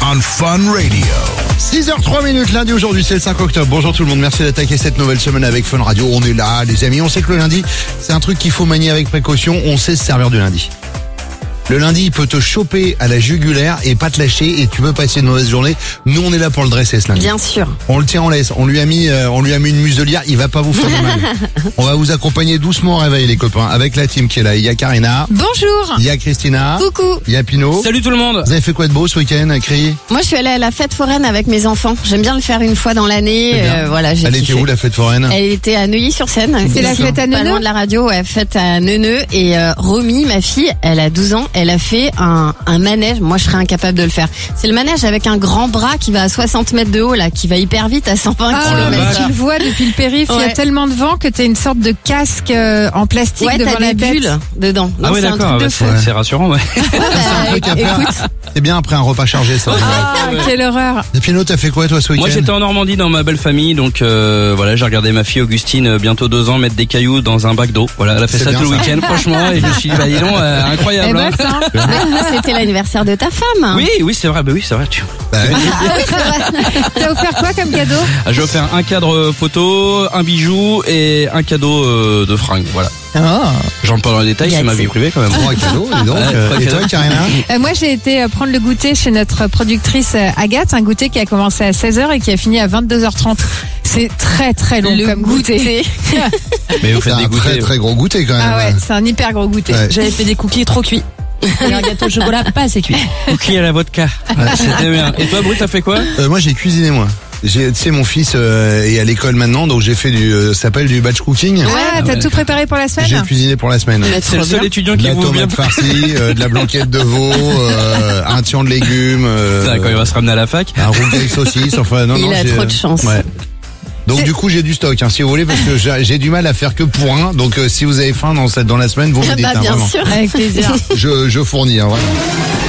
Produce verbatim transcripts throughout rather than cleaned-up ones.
on Fun Radio. six heures trois minutes, lundi aujourd'hui, c'est le cinq octobre. Bonjour tout le monde, merci d'attaquer cette nouvelle semaine avec Fun Radio. On est là, les amis, on sait que le lundi, c'est un truc qu'il faut manier avec précaution. On sait se servir du lundi. Le lundi, il peut te choper à la jugulaire et pas te lâcher et tu peux passer une mauvaise journée. Nous, on est là pour le dresser ce lundi. Bien sûr. On le tient en laisse. On lui a mis, euh, on lui a mis une muselière. Il va pas vous faire du mal. On va vous accompagner doucement au réveil, les copains, avec la team qui est là. Il y a Karina. Bonjour. Il y a Christina. Coucou. Il y a Pino. Salut tout le monde. Vous avez fait quoi de beau ce week-end, Cri? Moi, je suis allée à la fête foraine avec mes enfants. J'aime bien le faire une fois dans l'année. C'est bien. Euh, voilà, j'ai Elle était kiffé. où, la fête foraine? Elle était à Neuilly-sur-Seine. C'est la Ici, fête Pas à loin Neuneu de la radio, ouais, fête à Neuneu. Et euh, Romy, ma fille, elle a douze ans. Elle a fait un, un manège. Moi, je serais incapable de le faire. C'est le manège avec un grand bras qui va à soixante mètres de haut, là, qui va hyper vite à cent vingt Ah, kilomètres mais tu heure. le vois depuis le périph', il y Ouais. a tellement de vent que t'as une sorte de casque euh, en plastique Ouais, devant t'as la des tête. bulles dedans. Non, Ah oui c'est un d'accord, truc de bah, fou. c'est c'est rassurant. Ouais. Ouais, bah, un truc à faire. écoute, C'est bien après un repas chargé, ça. Ah, quelle horreur. Et Pino, t'as fait quoi, toi, ce week-end? Moi j'étais en Normandie dans ma belle famille, donc euh, voilà, j'ai regardé ma fille Augustine, euh, bientôt deux ans, mettre des cailloux dans un bac d'eau. Voilà, elle a fait C'est ça bien, tout le ça. week-end, franchement, et je me suis dit, bah dis donc, euh, Eh incroyable. ben, hein. ça. c'était l'anniversaire de ta femme. Oui, oui, c'est vrai, bah oui, c'est vrai. Tu... Bah, oui. T'as offert quoi comme cadeau? Ah, j'ai offert un cadre photo, un bijou et un cadeau euh, de fringues. Voilà. J'en parle dans les détails, c'est ma vie privée quand même. Trois cadeaux, dis donc. Ouais, Euh, trois Et toi, cadeaux. Karina? Euh, Moi, j'ai été euh, prendre le goûter chez notre productrice euh, Agathe, un goûter qui a commencé à seize heures et qui a fini à vingt-deux heures trente. C'est très très long Le comme goûter. Mais vous C'est faites des un très goûters. très gros goûter, quand même. Ah ouais, c'est un hyper gros goûter. Ouais. J'avais fait des cookies trop cuits. Et un gâteau au chocolat pas assez cuit. Cookies à la vodka. Ouais, C'était bien. Et toi, Brut, t'as fait quoi? Euh, moi, j'ai cuisiné, moi. J'ai, tu sais, mon fils euh, est à l'école maintenant, donc j'ai fait du, euh, ça s'appelle du batch cooking. Ouais, t'as ouais. tout préparé pour la semaine? J'ai cuisiné pour la semaine. C'est le seul étudiant De qui la vous bien. tomate farcie, euh, de la blanquette de veau, euh, un tian de légumes, euh, Putain, quand il va se ramener à la fac. un rougail saucisse, enfin non, Il non. a j'ai- trop de chance. Ouais. Donc C'est- du coup j'ai du stock, hein, si vous voulez, parce que j'ai j'ai du mal à faire que pour un. Donc euh, si vous avez faim dans cette dans la semaine, vous me Ah dites, bah, hein, bien vraiment. sûr. Avec plaisir. Je je fournis, hein, vraiment.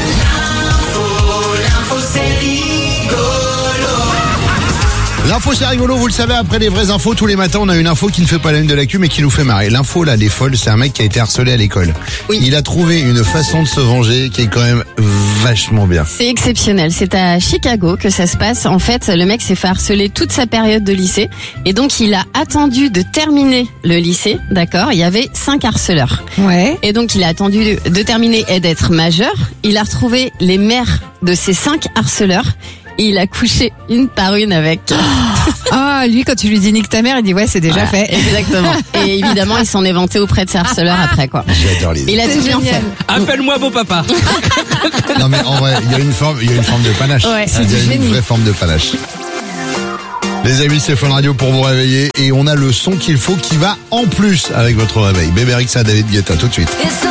L'info c'est rigolo, vous le savez, après les vraies infos, tous les matins on a une info qui ne fait pas la une de l'actu mais qui nous fait marrer. L'info là, les folles, c'est un mec qui a été harcelé à l'école. Oui. Il a trouvé une façon de se venger qui est quand même vachement bien. C'est exceptionnel. C'est à Chicago que ça se passe. En fait, le mec s'est fait harceler toute sa période de lycée. Et donc, il a attendu de terminer le lycée. D'accord? Il y avait cinq harceleurs. Ouais. Et donc, il a attendu de, de terminer et d'être majeur. Il a retrouvé les mères de ces cinq harceleurs. Et il a couché une par une avec. Ah, lui, quand tu lui dis nique ta mère, il dit ouais, c'est déjà Voilà, fait. Exactement. Et évidemment, il s'en est vanté auprès de ses harceleurs après, quoi. J'adore les. Il a C'est tout bien génial. fait. Appelle-moi beau papa. Non mais en vrai, il y a une forme, il y a une forme de panache. Ouais, il c'est y du a une génie. vraie forme de panache. Les amis, c'est Fun Radio pour vous réveiller et on a le son qu'il faut qui va en plus avec votre réveil. Bébé Rixa, David Guetta, tout de suite.